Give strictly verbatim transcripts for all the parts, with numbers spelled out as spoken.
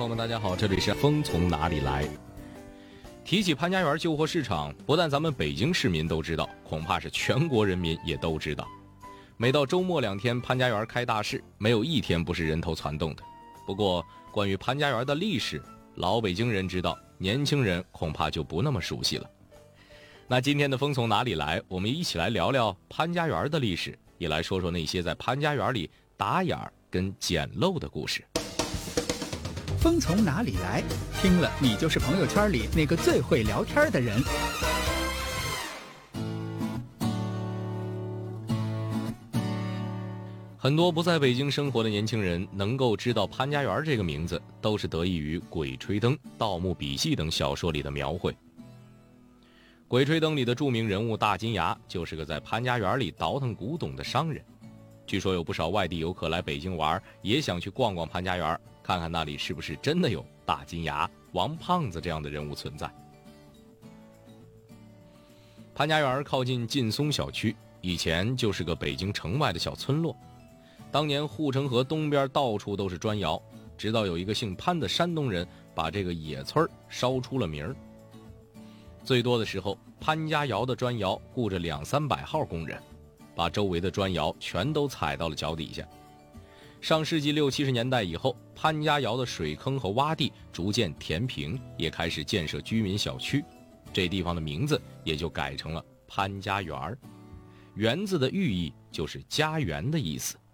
友们大家好，这里是风从哪里来。提起潘家园旧货市场，不但咱们北京市民都知道，恐怕是全国人民也都知道。每到周末两天，潘家园开大市，没有一天不是人头攒动的。不过关于潘家园的历史，老北京人知道，年轻人恐怕就不那么熟悉了。那今天的风从哪里来，我们一起来聊聊潘家园的历史，也来说说那些在潘家园里打眼跟捡漏的故事。 风从哪里来？听了你就是朋友圈里那个最会聊天的人。 很多不在北京生活的年轻人能够知道潘家园这个名字，都是得益于《鬼吹灯》《盗墓笔记》等小说里的描绘。《鬼吹灯》里的著名人物大金牙就是个在潘家园里倒腾古董的商人。据说有不少外地游客来北京玩，也想去逛逛潘家园，看看那里是不是真的有大金牙、王胖子这样的人物存在。潘家园靠近劲松小区，以前就是个北京城外的小村落。当年护城河东边到处都是砖窑，直到有一个姓潘的山东人把这个野村烧出了名。最多的时候，潘家窑的砖窑雇着两三百号工人，把周围的砖窑全都踩到了脚底下。上世纪六七十年代以后，潘家窑的水坑和洼地逐渐填平，也开始建设居民小区，这地方的名字也就改成了潘家园。园字的寓意就是家园的意思。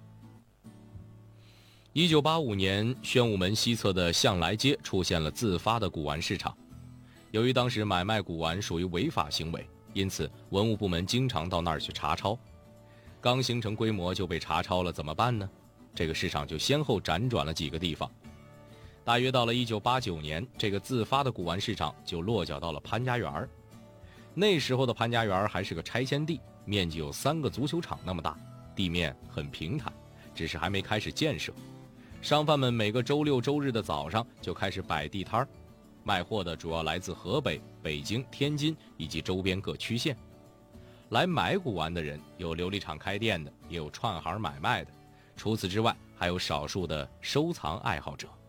一九八五年，宣武门西侧的向来街出现了自发的古玩市场。由于当时买卖古玩属于违法行为，因此文物部门经常到那儿去查抄。刚形成规模就被查抄了，怎么办呢？这个市场就先后辗转了几个地方。大约到了一九八九年，这个自发的古玩市场就落脚到了潘家园。那时候的潘家园还是个拆迁地，面积有三个足球场那么大，地面很平坦，只是还没开始建设。商贩们每个周六周日的早上就开始摆地摊，卖货的主要来自河北、北京、天津以及周边各区县。来买古玩的人有琉璃厂开店的，也有串行买卖的，除此之外还有少数的收藏爱好者。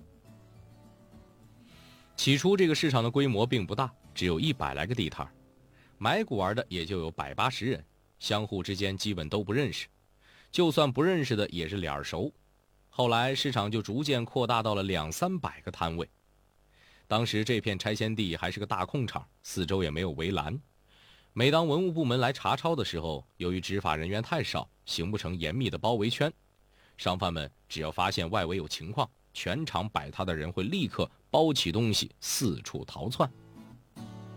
起初这个市场的规模并不大，只有一百来个地摊，买古玩的也就有百八十人，相互之间基本都不认识，就算不认识的也是脸熟。后来市场就逐渐扩大到了两三百个摊位。当时这片拆迁地还是个大空场，四周也没有围栏。每当文物部门来查抄的时候，由于执法人员太少，形不成严密的包围圈，商贩们只要发现外围有情况，全场摆摊的人会立刻包起东西四处逃窜。